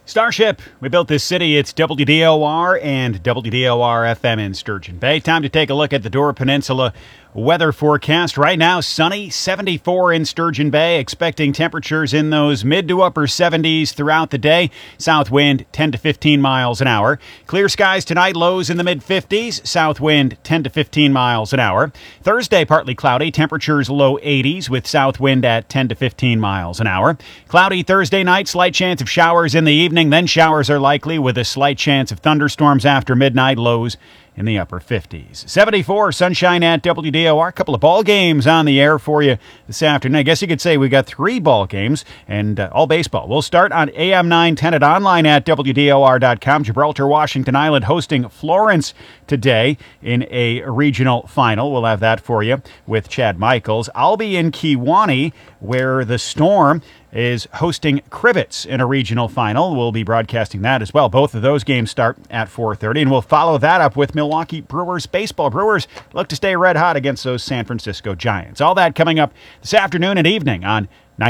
Starship, we built this city. It's WDOR and WDOR FM in Sturgeon Bay. Time to take a look at the Dora Peninsula weather forecast. Right now, sunny, 74 in Sturgeon Bay. Expecting temperatures in those mid to upper 70s throughout the day. South wind 10 to 15 miles an hour. Clear skies tonight, lows in the mid 50s. South wind 10 to 15 miles an hour. Thursday, partly cloudy. Temperatures low 80s with south wind at 10 to 15 miles an hour. Cloudy Thursday night, slight chance of showers in the evening. Then showers are likely with a slight chance of thunderstorms after midnight, lows in the upper 50s. 74, sunshine at WDOR. A couple of ball games on the air for you this afternoon. I guess you could say we got 3 ball games and all baseball. We'll start on AM 910 and online at WDOR.com. Gibraltar, Washington Island hosting Florence today in a regional final. We'll have that for you with Chad Michaels. I'll be in Kewaunee where the Storm is hosting Crivets in a regional final. We'll be broadcasting that as well. Both of those games start at 4:30, and we'll follow that up with Milwaukee Brewers baseball. Brewers look to stay red hot against those San Francisco Giants. All that coming up this afternoon and evening on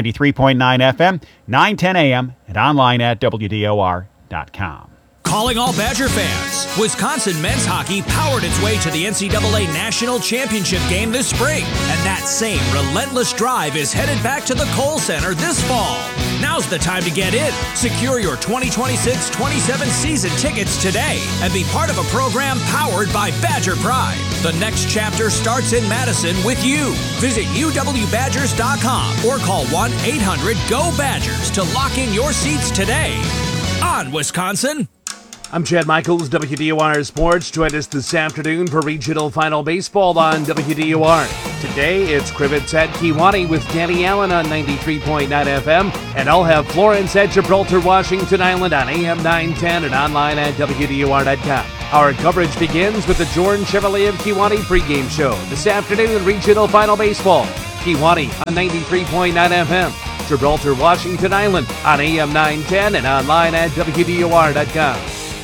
93.9 FM, 910 AM, and online at WDOR.com. Calling all Badger fans. Wisconsin men's hockey powered its way to the NCAA National Championship game this spring. And that same relentless drive is headed back to the Kohl Center this fall. Now's the time to get in. Secure your 2026-27 season tickets today and be part of a program powered by Badger Pride. The next chapter starts in Madison with you. Visit uwbadgers.com or call 1-800-GO-BADGERS to lock in your seats today. On Wisconsin. I'm Chad Michaels, WDOR Sports. Join us this afternoon for regional final baseball on WDOR. Today, it's Crivets at Kewaunee with Danny Allen on 93.9 FM, and I'll have Florence at Gibraltar, Washington Island on AM 910 and online at WDOR.com. Our coverage begins with the Jordan Chevrolet of Kewaunee pregame show. This afternoon, regional final baseball. Kewaunee on 93.9 FM. Gibraltar, Washington Island on AM 910 and online at WDOR.com.